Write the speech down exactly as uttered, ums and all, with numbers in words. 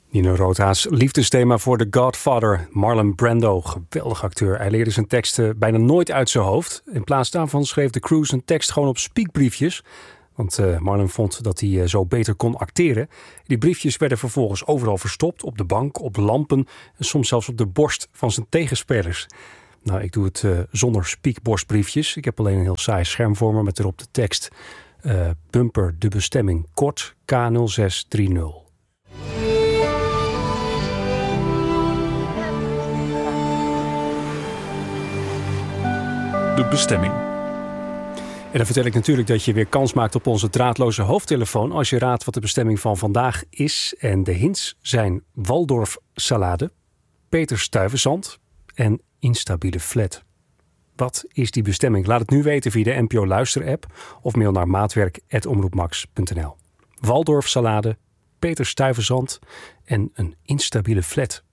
Nino Roodhaas, liefdesthema voor The Godfather. Marlon Brando, geweldig acteur. Hij leerde zijn teksten bijna nooit uit zijn hoofd. In plaats daarvan schreef de crew zijn tekst gewoon op spiekbriefjes. Want uh, Marlon vond dat hij uh, zo beter kon acteren. Die briefjes werden vervolgens overal verstopt. Op de bank, op lampen en soms zelfs op de borst van zijn tegenspelers. Nou, ik doe het uh, zonder spiekborstbriefjes. Ik heb alleen een heel saai scherm voor me met erop de tekst. Uh, bumper de bestemming kort K nul zes drie nul. De bestemming. En dan vertel ik natuurlijk dat je weer kans maakt op onze draadloze hoofdtelefoon als je raadt wat de bestemming van vandaag is. En de hints zijn Waldorf salade, Peter Stuyvesant en instabiele flat. Wat is die bestemming? Laat het nu weten via de N P O Luister-app of mail naar maatwerk apenstaartje omroepmax punt n l. Waldorf salade, Peter Stuyvesant en een instabiele flat.